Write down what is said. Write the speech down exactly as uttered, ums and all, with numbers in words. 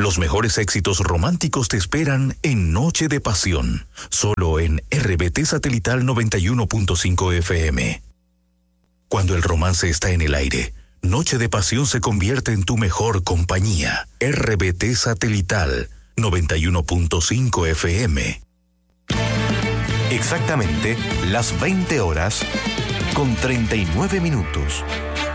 Los mejores éxitos románticos te esperan en Noche de Pasión, solo en R B T Satelital noventa y uno punto cinco F M. Cuando el romance está en el aire, Noche de Pasión se convierte en tu mejor compañía. R B T Satelital noventa y uno punto cinco F M. Exactamente las veinte horas con treinta y nueve minutos.